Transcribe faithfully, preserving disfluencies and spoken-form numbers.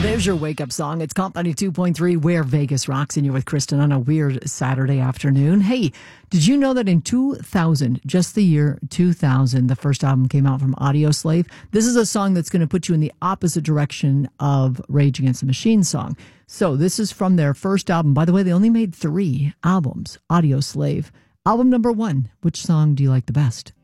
There's your wake-up song. It's Comp ninety-two point three, Where Vegas Rocks, and you're with Kristen on a weird Saturday afternoon. Hey, did you know that in two thousand, just the year two thousand, the first album came out from Audioslave? This is a song that's going to put you in the opposite direction of Rage Against the Machine song. So this is from their first album. By the way, they only made three albums, Audioslave. Album number one, which song do you like the best?